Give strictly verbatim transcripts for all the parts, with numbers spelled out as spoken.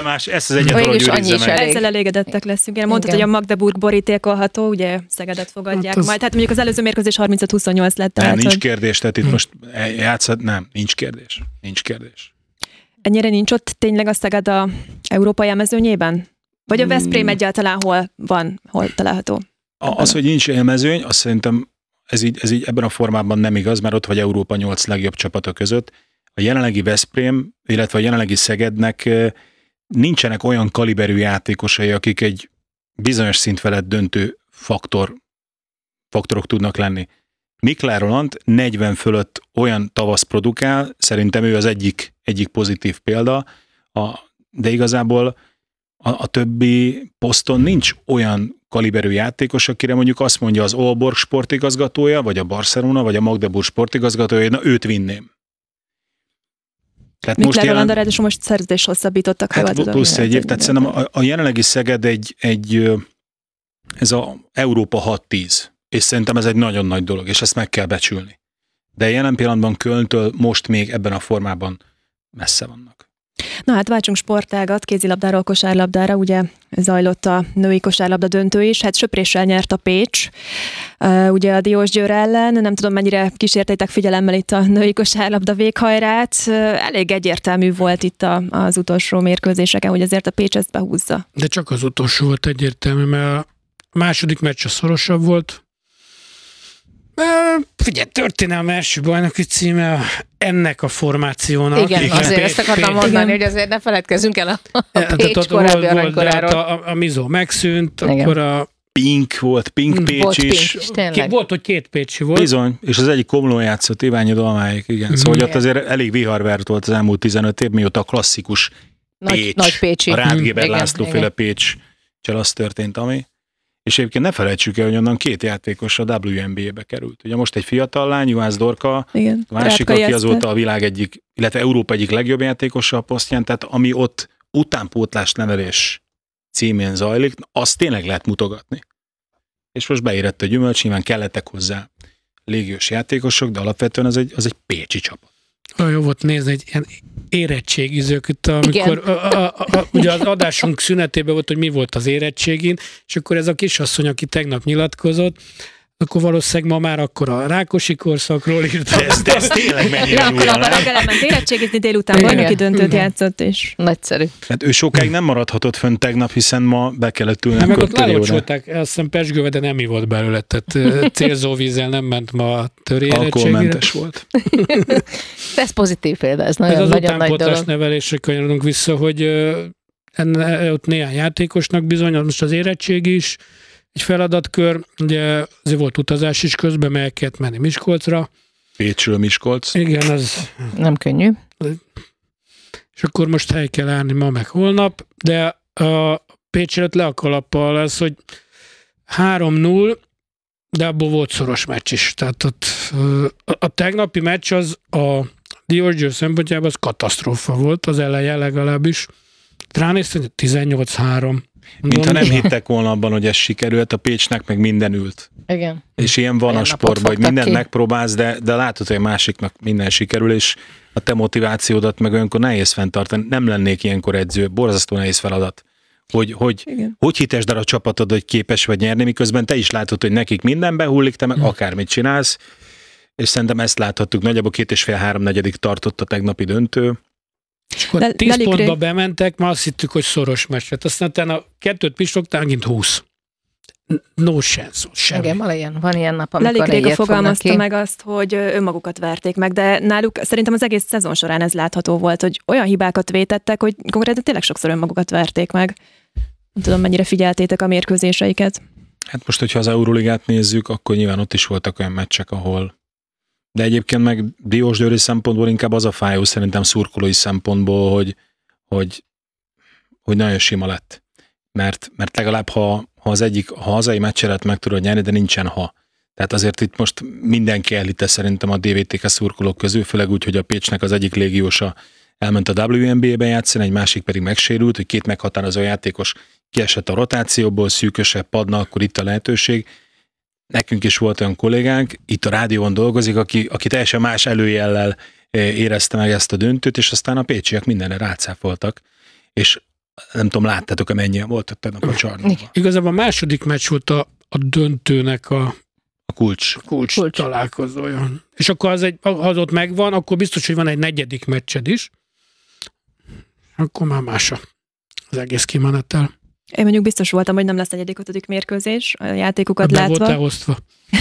más, ezt az egyet valahogy őrizze meg. Ezzel elégedettek leszünk. Én mondtad, hogy a Magdeburg borítékolható, ugye Szegedet fogadják hát az... majd. Hát mondjuk az előző mérkőzés harmincöt huszonnyolc lett. Nem, tehát, nincs hogy... kérdés, tehát itt most játszhat, nem, nincs kérdés. Nincs kérdés. Ennyire nincs ott tényleg a Szeged a európai élmezőnyében? Vagy a Veszprém egyáltalán hol van, hol található? A, az, hogy nincs élmezőny, azt szerintem ez így, ez így ebben a formában nem igaz, mert ott vagy Európa nyolc legjobb csapata között. A jelenlegi Veszprém, illetve a jelenlegi Szegednek nincsenek olyan kaliberű játékosai, akik egy bizonyos szint felett döntő faktor, faktorok tudnak lenni. Miklár Roland negyven fölött olyan tavasz produkál, szerintem ő az egyik, egyik pozitív példa, a, de igazából a, a többi poszton nincs olyan kaliberű játékos, akire mondjuk azt mondja az Aalborg sportigazgatója, vagy a Barcelona, vagy a Magdeburg sportigazgatója, hogy na őt vinném. Miklár Roland jelen... ráadásul most szerződést hosszabbítottak. Hát plusz egy év, tehát szerintem a, a jelenlegi Szeged egy, egy ez a Európa hat tíz, és szerintem ez egy nagyon nagy dolog, és ezt meg kell becsülni. De jelen pillanatban Kölntől most még ebben a formában messze vannak. Na hát váltsunk sportágat, kézilabdáról kosárlabdára, ugye zajlott a női kosárlabda döntő is, hát söpréssel nyert a Pécs, uh, ugye a Diósgyőr ellen, nem tudom mennyire kísértétek figyelemmel itt a női kosárlabda véghajrát, uh, elég egyértelmű volt itt a, az utolsó mérkőzéseken, hogy azért a Pécs ezt behúzza. De csak az utolsó volt egyértelmű, mert a második meccs a szorosabb volt. Figyelj, történelmi első bajnoki címe ennek a formációnak. Igen, igen. azért ezt akartam mondani, hogy azért ne feledkezzünk el a, a Pécs korábbi aranykoráról. A, a, a Mizó megszűnt, igen. Akkor a... Pink volt, Pink Pécs volt is. Pink, Ki, volt, hogy két pécsi volt. Bizony, és az egyik Komlón játszott, Iványi Dalmáék, igen. Mm. Szóval ott azért elég viharvert volt az elmúlt tizenöt év, mióta a klasszikus nagy, Pécs, nagy Pécsi. a Rádgéber mm, László féle Pécs-csel az történt, ami. És egyébként ne felejtsük el, hogy onnan két játékos a dupla vé en bé-be került. Ugye most egy fiatal lány, Juhász Dorka, igen, a másik, aki azóta a világ egyik, illetve Európa egyik legjobb játékosa a posztján, tehát ami ott utánpótlás nevelés címén zajlik, azt tényleg lehet mutogatni. És most beérett a gyümölcs, nyilván kellettek hozzá légiós játékosok, de alapvetően az egy, az egy pécsi csapat. Olyan jó volt nézni egy ilyen érettségizők, itt, amikor a, a, a, a, ugye az adásunk szünetében volt, hogy mi volt az érettségén, és akkor ez a kisasszony, aki tegnap nyilatkozott, akkor valószínűleg ma már akkor a Rákosi korszakról írta. Ez, ez tényleg mennyire újra, nem? Akkor elment érettségizni, délután bajnoki döntőt játszott, és... Nagyszerű. Hát ő sokáig nem maradhatott fönn tegnap, hiszen ma be kellett ülni. Nem, meg ott lelocsolták, azt hiszem Pezsgőve, de nem ivott belőle, tehát célzóvízzel nem ment ma a töri érettségére. Alkoholmentes volt. Ez pozitív példa, ez nagyon, ez az nagyon nagy utánpótlás dolog. nevelésre kanyarodunk vissza, hogy enne, ott néhány játékosnak bizony, most az érettség is, egy feladatkör, ugye azért volt utazás is közben, mert el kellett menni Miskolcra. Pécsről Miskolc. Igen, az... Nem könnyű. És akkor most hely kell állni ma meg holnap, de a Pécs előtt le a kalappal lesz, hogy három null, de abból volt szoros meccs is. Tehát ott a, a tegnapi meccs az a Diósgyőr szempontjában az katasztrófa volt, az eleje legalábbis. Ránéztem, hogy tizennyolc három. Mintha nem hittek volna abban, hogy ez sikerült, a Pécsnek meg minden ült. Igen. És ilyen van ilyen a sportban, hogy mindent ki. megpróbálsz, de, de látod, hogy a másiknak minden sikerül, és a te motivációdat meg olyankor nehéz fenntartani. Nem lennék ilyenkor edző, borzasztó nehéz feladat. Hogy, hogy, hogy hitesd el a csapatod, hogy képes vagy nyerni, miközben te is látod, hogy nekik minden behullik, te meg hmm. akármit csinálsz, és szerintem ezt láthattuk. Nagyjából két és fél három negyedik tartott a tegnapi döntő. És akkor tíz pontba bementek, már azt hittük, hogy szoros meccset. Aztán a kettőt pislogtál, megint húsz. No sense, semmi. Igen, van ilyen, van ilyen nap, amikor Lelik Réga fogalmazta meg azt, hogy önmagukat verték meg, de náluk szerintem az egész szezon során ez látható volt, hogy olyan hibákat vétettek, hogy konkrétan tényleg sokszor önmagukat verték meg. Nem tudom, mennyire figyeltétek a mérkőzéseiket. Hát most, hogyha az Euroligát nézzük, akkor nyilván ott is voltak olyan meccsek, ahol de egyébként meg diósgyőri szempontból inkább az a fájó szerintem szurkolói szempontból, hogy, hogy, hogy nagyon sima lett. Mert, mert legalább ha, ha az egyik ha hazai meccset meg tudod nyerni, de nincsen ha. Tehát azért itt most mindenki elhitte szerintem a dé vé té ká szurkolók közül, főleg úgy, hogy a Pécsnek az egyik légiósa elment a dupla vé en bé-be játszani, egy másik pedig megsérült, hogy két meghatározó játékos kiesett a rotációból, szűkösebb padna, akkor itt a lehetőség. Nekünk is volt olyan kollégánk, itt a rádióban dolgozik, aki, aki teljesen más előjellel érezte meg ezt a döntőt, és aztán a pécsiek mindenre rácáfoltak. És nem tudom, láttátok-e mennyien voltak tegnap a csarnokban. Igazából a második meccs volt a, a döntőnek a, a kulcs. kulcs, kulcs találkozója. És akkor az, egy, ha az ott megvan, akkor biztos, hogy van egy negyedik meccsed is. Akkor már más az egész kimenetel. Én mondjuk biztos voltam, hogy nem lesz negyedik, ötödik mérkőzés, a játékokat de látva. voltál osztva.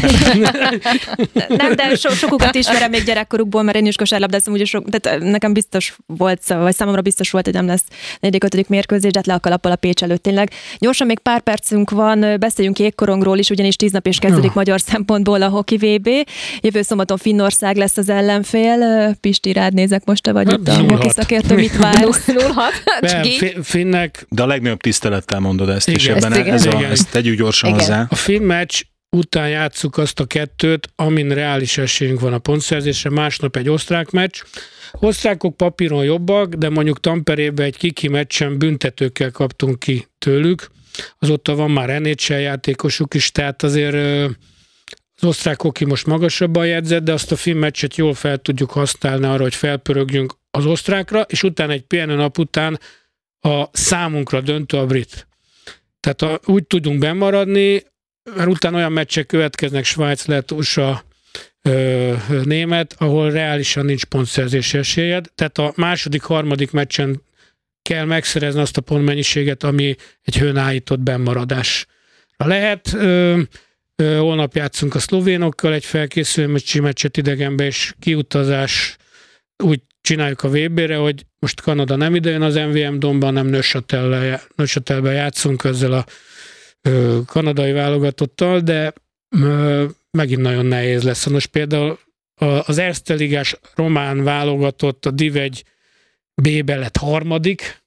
Nem, de so, sokukat ismerem még gyerekkorukból, mert én is kosárlabdáztam, úgyhogy sok, tehát nekem biztos volt, vagy számomra biztos volt, hogy nem lesz negyedik, ötödik mérkőzés, de hát le a kalappal a Pécs előtt tényleg. Gyorsan még pár percünk van, beszéljünk jégkorongról is, ugyanis tíz nap és kezdődik magyar szempontból a Hoki vé bé. Jövő szombaton Finnország lesz az ellenfél. Pisti, rád nézek most, te vagy itt a hoki szakértő, mit vársz? nulla hat Finnek. De a legnagyobb tisztelettel mondod ezt, igen, és ebben ezt, ez a, ezt tegyük gyorsan igen. hozzá. A finn meccs után játsszuk azt a kettőt, amin reális esélyünk van a pontszerzésre, másnap egy osztrák meccs. Osztrákok papíron jobbak, de mondjuk Tamperében egy kiki meccsen büntetőkkel kaptunk ki tőlük. Azóta van már en há el játékosuk is, tehát azért az osztrák hoki most magasabban jegyzett, de azt a finn meccset jól fel tudjuk használni arra, hogy felpörögjünk az osztrákra, és utána egy pihenő nap után a számunkra döntő a brit. Tehát a, úgy tudunk bemaradni, mert utána olyan meccsek következnek, Svájc, lett, u es á, ö, német, ahol reálisan nincs pontszerzési esélyed. Tehát a második, harmadik meccsen kell megszerezni azt a pontmennyiséget, ami egy hőn állított bemaradásra lehet. Ö, ö, holnap játszunk a szlovénokkal egy felkészülő meccset idegenbe, és kiutazás úgy csináljuk a vé bére, hogy most Kanada nem idejön az em vé em Domban, hanem Neuchâtelben játszunk ezzel a ö, kanadai válogatottal, de ö, megint nagyon nehéz lesz. Most például az Erste ligás román válogatott a div egy bé-be lett harmadik,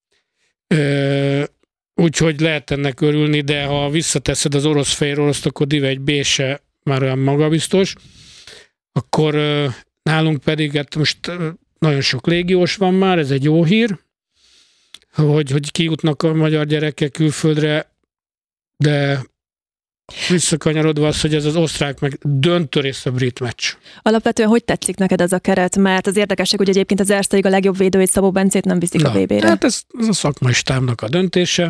ö, úgyhogy lehet ennek örülni, de ha visszateszed az orosz fehér oroszt, akkor div egy bé se már olyan magabiztos, akkor ö, nálunk pedig hát most nagyon sok légiós van már, ez egy jó hír, hogy, hogy kijutnak a magyar gyerekek külföldre, de visszakanyarodva az, hogy ez az osztrák meg döntő rész a brit meccs. Alapvetően hogy tetszik neked ez a keret? Mert az érdekesség, hogy egyébként az Erste Liga a legjobb védőjét, Szabó Bencét nem viszik Na, a vé bére. Hát ez, ez a szakmai stábnak a döntése.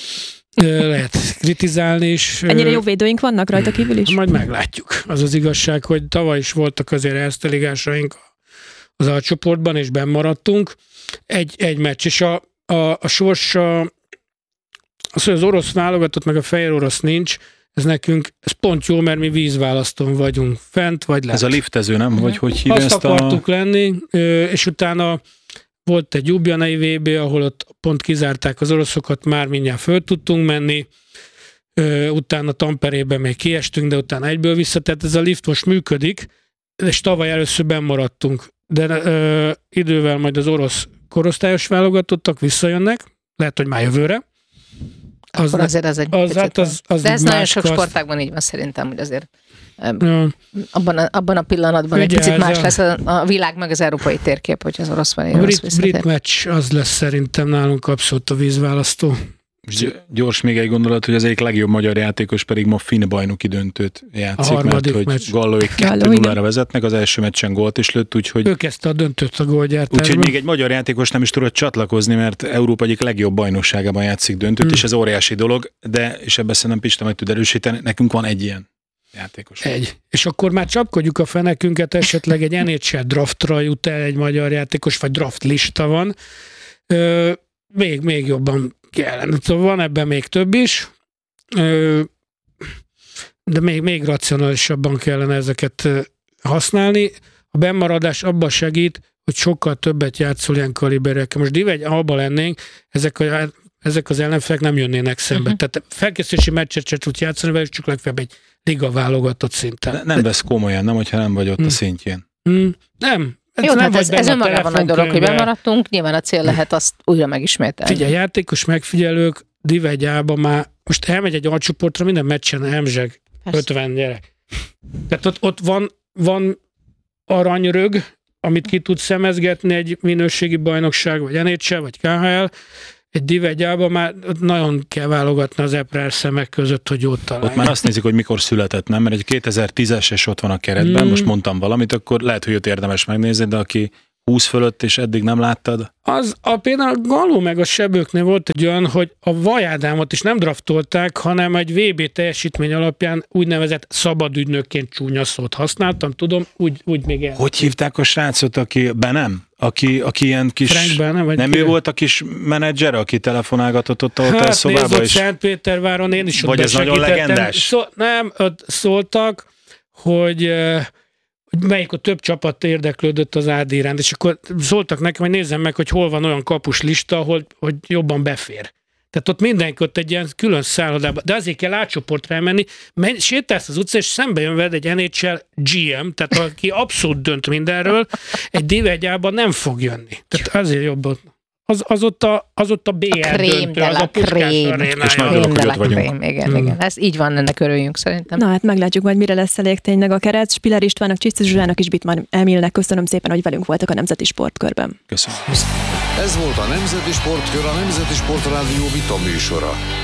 Lehet kritizálni is. Ennyire jó védőink vannak rajta kívül is? Majd meglátjuk. Az az igazság, hogy tavaly is voltak azért Erste ligásaink az alcsoportban, és benn maradtunk. Egy, egy meccs, és a, a, a sors, a, az, hogy az orosz válogatott, meg a fehér orosz nincs, ez nekünk, ez pont jó, mert mi vízválasztón vagyunk, fent vagy lent. Ez a liftező, nem? Vagy hogy hívja Azt ezt akartuk a... lenni, és utána volt egy Ljubljanai vé bé, ahol ott pont kizárták az oroszokat, már mindjárt föl tudtunk menni, utána Tamperében még kiestünk, de utána egyből vissza, tehát ez a lift most működik, és tavaly először benn maradtunk, de ö, idővel majd az orosz korosztályos válogatottak visszajönnek, lehet, hogy már jövőre. Az Akkor azért az egy az, hát az, az De ez nagyon sok kaszt. sportágban így van szerintem, hogy azért ja. abban, a, abban a pillanatban Ugye, egy picit más a... lesz a, a világ meg az európai térkép, hogy az orosz van. A brit, brit meccs az lesz szerintem nálunk abszolút a vízválasztó. Gyors még egy gondolat, hogy az egyik legjobb magyar játékos pedig ma finn bajnoki döntőt játszik, mert hogy meccs. Gallóik kettő nullára vezetnek, az első meccsen gólt is lőtt, úgyhogy... Ő kezdte a döntőt a gólgyártásban. Úgyhogy még egy magyar játékos nem is tudott csatlakozni, mert Európa egyik legjobb bajnokságában játszik döntőt, hmm. és ez óriási dolog, de, és ebben szerintem Pista meg tud erősíteni, nekünk van egy ilyen játékos. Egy. És akkor már csapkodjuk a fenekünket, esetleg egy en há el draftra jut el egy magyar játékos, vagy draft lista van. Ö, még, még jobban kellene. Szóval van ebben még több is, de még, még racionálisabban kellene ezeket használni. A bennmaradás abban segít, hogy sokkal többet játszol ilyen kaliberekkel. Most div egy alba lennénk, ezek, a, ezek az ellenfelek nem jönnének szembe. Uh-huh. Tehát felkészülési meccset se tudsz játszani velük, csak legfeljebb egy liga válogatott szinten. Ne, nem vesz komolyan, nem, hogyha nem vagy ott hmm. a szintjén. Hmm. Nem. Ez Jó, hát ez, ez önmagában nagy dolog, hogy bemaradtunk, nyilván a cél lehet azt újra megismételni. Figyelj, játékos megfigyelők, div egy A-ba már, most elmegy egy alcsoportra, minden meccsen emzseg ötven gyerek. Tehát ott, ott van, van aranyrög, amit ki tud szemezgetni egy minőségi bajnokság, vagy en há el, vagy ká há el, egy div egy A-ba már nagyon kell válogatni az eprár szemek között, hogy jót találják. Ott már azt nézik, hogy mikor született, nem? Mert egy kétezer-tízes és ott van a keretben, hmm. most mondtam valamit, akkor lehet, hogy őt érdemes megnézni, de aki húsz fölött, és eddig nem láttad? Az a például a Galó meg a Sebőknél volt egy olyan, hogy a Vajádámot is nem draftolták, hanem egy vé bé teljesítmény alapján úgynevezett szabadügynökként csúnya szót használtam, tudom, úgy, úgy még el. Hogy hívták a srácot, aki Benem? Aki, aki ilyen kis... Frank Benem, vagy nem ki? ő volt a kis menedzser, aki telefonálgatott ott a hotelszobába? Hát nézd, és... Szentpéterváron én is ott vagy ez nagyon legendás? Szó, nem, ott szóltak, hogy... hogy melyik a több csapat érdeklődött az á dé iránt, és akkor szóltak nekem, hogy nézzem meg, hogy hol van olyan kapus lista, ahol, hogy jobban befér. Tehát ott mindenki ott egy ilyen külön szállodában, de azért kell átcsoportra elmenni, menj, sétálsz az utcán, és szembe jön veled egy en há el gé em, tehát aki abszolút dönt mindenről, egy dé vé egyában nem fog jönni. Tehát azért jobb ott. Az, az, ott a, az ott a bé er a döntő, az a Puskás arénája. És nagyon örülök, hogy ott vagyunk. Krém, igen, hmm. igen. Ez így van, ennek örüljünk szerintem. Na hát meglátjuk majd, mire lesz elég tényleg a keret. Spiller Istvánnak, Csisztus Zsuzsának és Bittmann Emilnek köszönöm szépen, hogy velünk voltak a Nemzeti Sportkörben. Köszönöm. Ez volt a Nemzeti Sportkör, a Nemzeti Sportrádió vita műsora.